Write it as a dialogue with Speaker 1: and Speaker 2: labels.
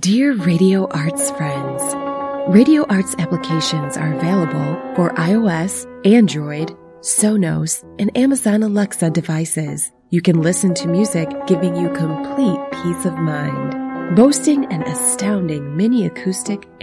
Speaker 1: Dear Radio Arts friends, Radio Arts applications are available for iOS, Android, Sonos, and Amazon Alexa devices. You can listen to music giving you complete peace of mind. Boasting an astounding mini acoustic